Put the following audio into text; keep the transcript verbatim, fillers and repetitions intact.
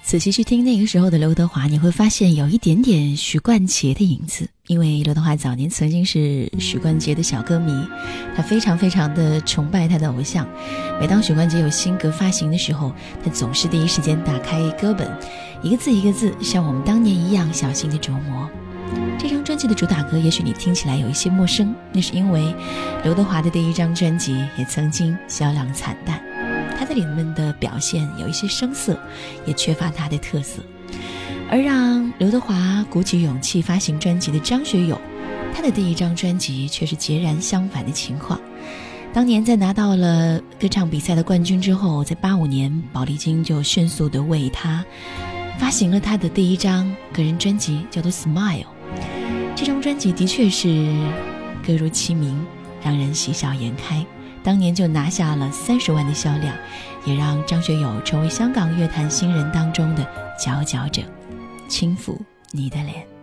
仔细去听那个时候的刘德华，你会发现有一点点许冠杰的影子，因为刘德华早年曾经是许冠杰的小歌迷，他非常非常的崇拜他的偶像。每当许冠杰有新歌发行的时候，他总是第一时间打开歌本，一个字一个字像我们当年一样小心的琢磨。这张专辑的主打歌也许你听起来有一些陌生，那是因为刘德华的第一张专辑也曾经销量惨淡，他在里面的表现有一些生涩，也缺乏他的特色。而让刘德华鼓起勇气发行专辑的张学友，他的第一张专辑却是截然相反的情况。当年在拿到了歌唱比赛的冠军之后，在八五年宝丽金就迅速的为他发行了他的第一张个人专辑，叫做 Smile。 这张专辑的确是歌如其名，让人喜笑颜开，当年就拿下了三十万的销量，也让张学友成为香港乐坛新人当中的佼佼者。轻抚你的脸。